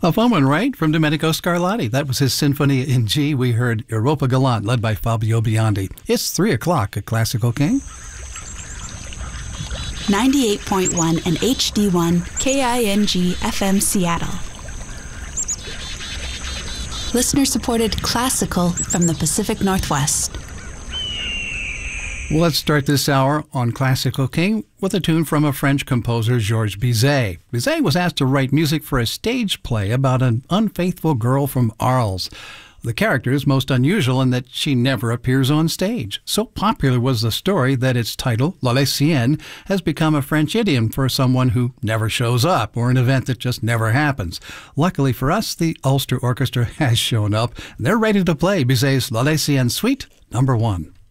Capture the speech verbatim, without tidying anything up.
A fun one, right? From Domenico Scarlatti. That was his Symphony in G. We heard Europa Galante, led by Fabio Biondi. It's three o'clock at Classical King. ninety-eight point one and H D one K I N G F M Seattle. Listener-supported classical from the Pacific Northwest. Let's start this hour on Classical King with a tune from a French composer, Georges Bizet. Bizet was asked to write music for a stage play about an unfaithful girl from Arles. The character is most unusual in that she never appears on stage. So popular was the story that its title, La Lycienne, has become a French idiom for someone who never shows up or an event that just never happens. Luckily for us, the Ulster Orchestra has shown up. They're ready to play Bizet's La Lycienne Suite number one.